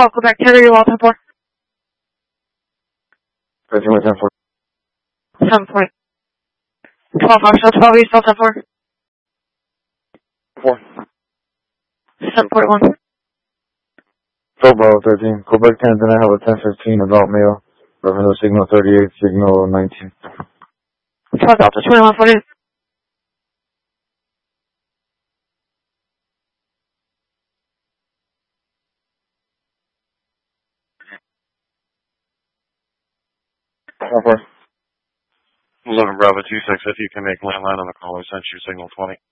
12, Quebec, Terry, you're all 10-4. 13.10-4. 10-4. 12, Foxtrot 12, East, all 10-4. 4. 7.1. Bravo 13. Quebec 10, then I have a 1015 about mail. Reference signal 38, signal 19. 12 Delta 2140. Over. 11 Bravo 26, if you can make landline on the caller, send you signal 20.